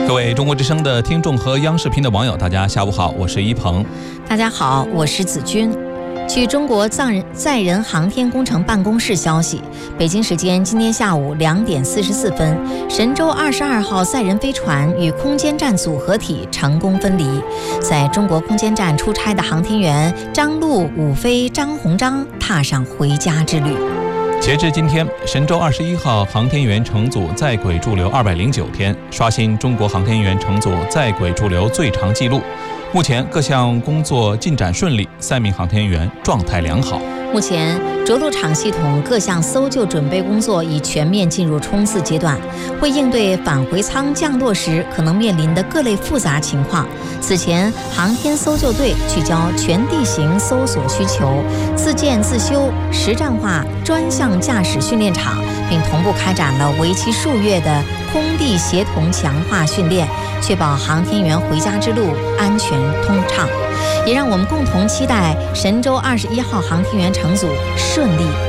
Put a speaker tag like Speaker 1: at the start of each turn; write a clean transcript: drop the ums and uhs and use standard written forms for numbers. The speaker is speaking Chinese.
Speaker 1: 各位中国之声的听众和央视频的网友，大家下午好，我是一鹏。
Speaker 2: 大家好，我是子君。据中国载人航天工程办公室消息，北京时间今天下午2点44分，神舟22号载人飞船与空间站组合体成功分离，在中国空间站出差的航天员张陆、武飞、张鸿章踏上回家之旅。
Speaker 1: 截至今天，神舟21号航天员乘组在轨驻留209天，刷新中国航天员乘组在轨驻留最长纪录。目前各项工作进展顺利，3名航天员状态良好。
Speaker 2: 目前着陆场系统各项搜救准备工作已全面进入冲刺阶段，为应对返回舱降落时可能面临的各类复杂情况，此前航天搜救队聚焦全地形搜索需求，自建自修实战化专项驾驶训练场，并同步开展了为期数月的空地协同强化训练，确保航天员回家之路安全通畅。也让我们共同期待神舟21号航天员乘组顺利